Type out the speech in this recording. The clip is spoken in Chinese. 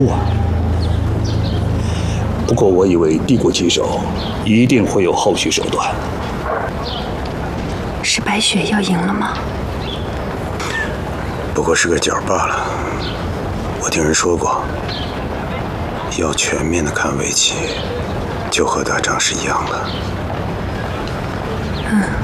不过我以为帝国棋手一定会有后续手段。 是白雪要赢了吗？ 不过是个角罢了。我听人说过，要全面的看围棋，就和打仗是一样的。